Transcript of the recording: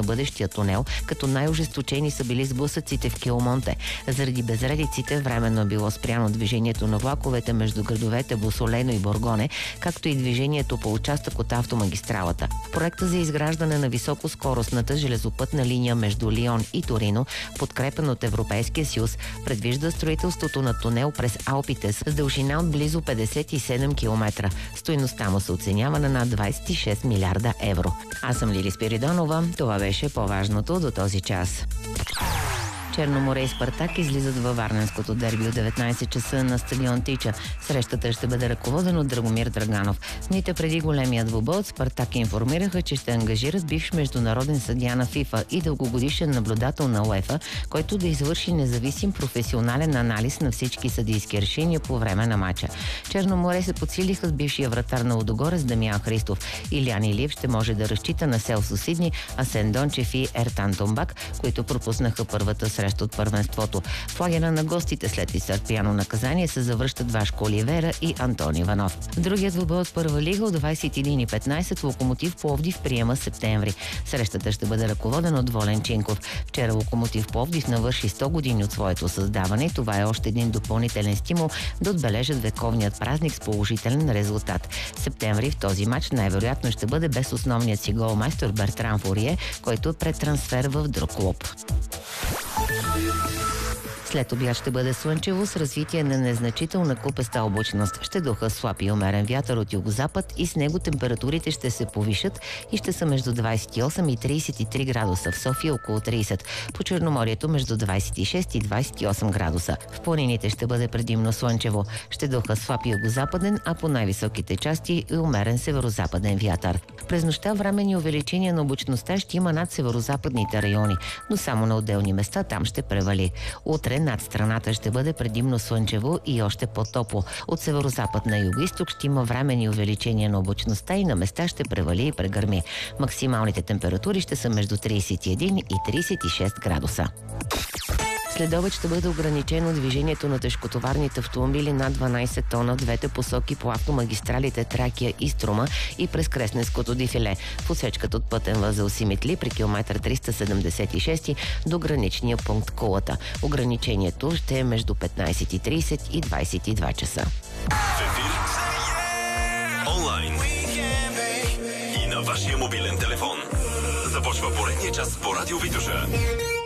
бъдещия тунел, като най-ожесточени са били сблъсъците в Киомонте. Заради безредиците временно е било спряно движението на влаковете между градовете Босолено и Боргоне, както и движението по участък от автомагистралата. Проекта за изграждане на високоскоростната железопътна линия между Лион и Торино, подкрепен от Европейския съюз, предвижда строителството на тунел през Алпите с дължина от близо 57 км. Стойността му се оценява на над 26 милиарда евро. Аз съм Лили Спиридонова. Това беше по-важното до този час. Черноморе и Спартак излизат във варненското дерби от 19 часа на стадион Тича. Срещата ще бъде ръководен от Драгомир Драганов. Дните преди големия двубой от Спартак информираха, че ще ангажират бивш международен съдия на ФИФА и дългогодишен наблюдател на УЕФА, който да извърши независим професионален анализ на всички съдийски решения по време на матча. Черноморе се подсилиха с бившия вратар на Лудогорец Дамян Христов. Илян Илиев ще може да разчита на Селсо Сидни, Асен Дончев и Ертан Томбак, които пропуснаха първата среща от първенството. В лагера на гостите след изтърпяно наказание се завръщат Вашко Оливера и Антон Иванов. Другият двубой от първа лига от 21:15 Локомотив Пловдив приема септември. Срещата ще бъде ръководен от Волен Чинков. Вчера Локомотив Пловдив навърши 100 години от своето създаване. Това е още един допълнителен стимул да отбележат вековният празник с положителен резултат. Септември в този матч най-вероятно ще бъде без основният си голмайстор Бертран Форие, който е пред трансфер в друг клуб. След обяд ще бъде слънчево с развитие на незначителна купеста облачност. Ще духа слаб и умерен вятър от югозапад и с него температурите ще се повишат и ще са между 28 и 33 градуса. В София около 30. По Черноморието между 26 и 28 градуса. В планините ще бъде предимно слънчево. Ще духа слаб югозападен, а по най-високите части и умерен северозападен вятър. През нощта временни увеличения на облачността ще има над северозападните райони, но само на отделни места там ще превали. Утре над страната ще бъде предимно слънчево и още по-топло. От северозапад на югоизток ще има временни увеличения на облачността и на места ще превали и прегърми. Максималните температури ще са между 31 и 36 градуса. Следобед ще бъде ограничено движението на тежкотоварните автомобили над 12 тона в двете посоки по автомагистралите Тракия и Струма и през Кресненското дефиле. В отсечката от пътен възел Симитли при километър 376 до граничния пункт Кулата. Ограничението ще е между 15:30 и 22 часа. В ефир, онлайн и на вашия мобилен телефон. Започва поредния час по Радио Витоша.